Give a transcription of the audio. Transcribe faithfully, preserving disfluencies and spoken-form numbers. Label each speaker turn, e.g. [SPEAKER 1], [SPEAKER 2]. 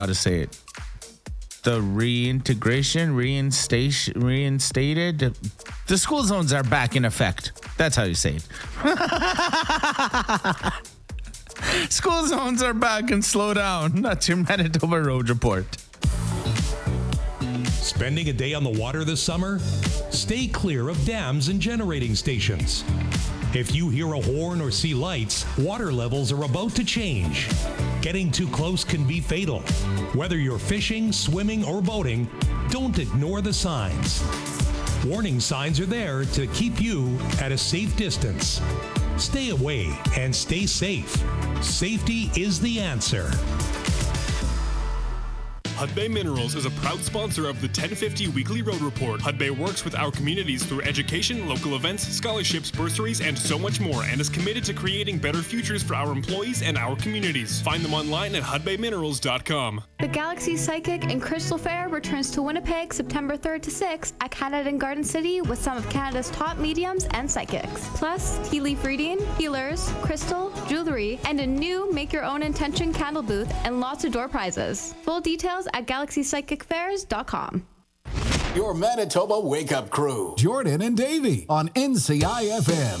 [SPEAKER 1] how to say it. The reintegration, reinstation, reinstated. The school zones are back in effect. That's how you say it. School zones are back and slow down. That's your Manitoba Road Report.
[SPEAKER 2] Spending a day on the water this summer? Stay clear of dams and generating stations. If you hear a horn or see lights, water levels are about to change. Getting too close can be fatal. Whether you're fishing, swimming, or boating, don't ignore the signs. Warning signs are there to keep you at a safe distance. Stay away and stay safe. Safety is the answer.
[SPEAKER 3] Hudbay Minerals is a proud sponsor of the ten fifty Weekly Road Report. Hudbay works with our communities through education, local events, scholarships, bursaries, and so much more, and is committed to creating better futures for our employees and our communities. Find them online at hudbay minerals dot com.
[SPEAKER 4] The Galaxy Psychic and Crystal Fair returns to Winnipeg September third to sixth at Canada and Garden City with some of Canada's top mediums and psychics. Plus, tea leaf reading, healers, crystal, jewelry, and a new make-your-own-intention candle booth and lots of door prizes. Full details at galaxy psychic fairs dot com.
[SPEAKER 5] Your Manitoba Wake Up Crew.
[SPEAKER 6] Jordan and Davey on N C I F M.